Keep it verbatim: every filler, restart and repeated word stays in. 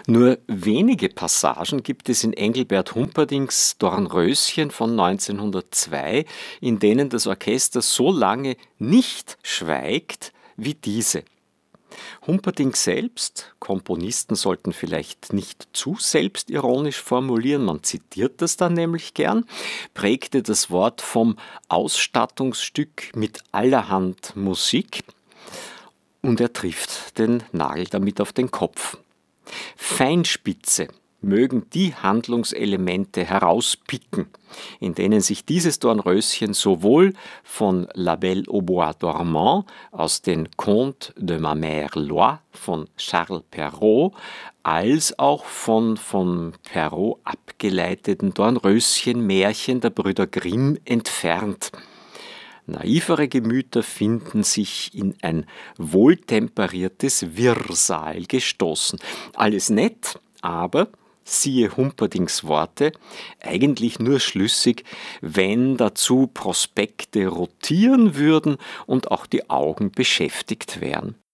Nur wenige Passagen gibt es in Engelbert Humperdincks Dornröschen von neunzehnhundertzwei, in denen das Orchester so lange nicht schweigt wie diese. Humperdinck selbst, Komponisten sollten vielleicht nicht zu selbstironisch formulieren, man zitiert das dann nämlich gern, prägte das Wort vom Ausstattungsstück mit allerhand Musik und er trifft den Nagel damit auf den Kopf. Feinspitze mögen die Handlungselemente herauspicken, in denen sich dieses Dornröschen sowohl von La Belle au Bois dormant aus den Contes de ma mère Loi von Charles Perrault als auch von von Perrault abgeleiteten Dornröschenmärchen der Brüder Grimm entfernt. Naivere Gemüter finden sich in ein wohltemperiertes Wirrsal gestoßen. Alles nett, aber siehe Humperdincks Worte, eigentlich nur schlüssig, wenn dazu Prospekte rotieren würden und auch die Augen beschäftigt wären.